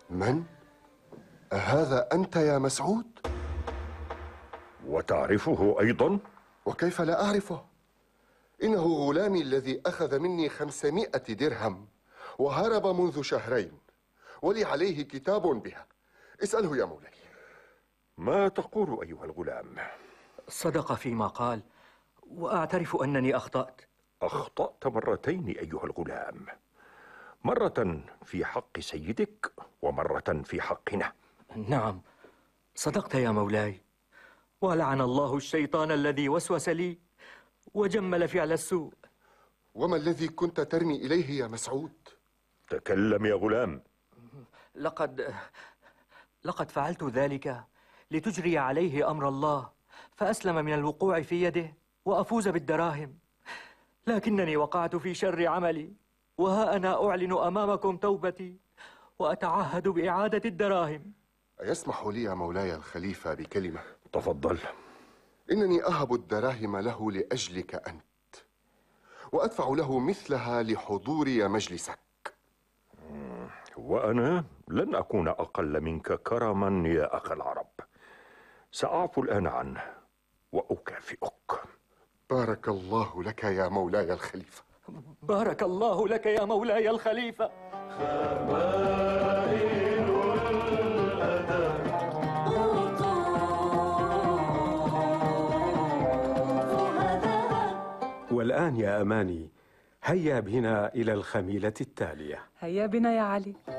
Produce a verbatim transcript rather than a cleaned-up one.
من؟ أهذا أنت يا مسعود؟ وتعرفه أيضا؟ وكيف لا أعرفه؟ إنه غلامي الذي أخذ مني خمسمائة درهم وهرب منذ شهرين، ولي عليه كتاب بها. اسأله يا مولاي. ما تقول أيها الغلام؟ صدق فيما قال، وأعترف أنني أخطأت. أخطأت مرتين أيها الغلام، مرة في حق سيدك ومرة في حقنا. نعم صدقت يا مولاي، ولعن الله الشيطان الذي وسوس لي وجمل فعل السوء. وما الذي كنت ترمي إليه يا مسعود؟ تكلم يا غلام. لقد لقد فعلت ذلك لتجري عليه أمر الله، فأسلم من الوقوع في يده وأفوز بالدراهم، لكنني وقعت في شر عملي، وها أنا أعلن أمامكم توبتي وأتعهد بإعادة الدراهم. أيسمح لي يا مولاي الخليفة بكلمة؟ تفضل. إنني أهب الدراهم له لأجلك أنت، وأدفع له مثلها لحضوري مجلسك. وأنا لن أكون أقل منك كرما يا أخ العرب. سأعفو الآن عنه وأكافئك. بارك الله لك يا مولاي الخليفة. بارك الله لك يا مولاي الخليفة. والآن يا أماني، هيا بنا إلى الخميلة التالية. هيا بنا يا علي.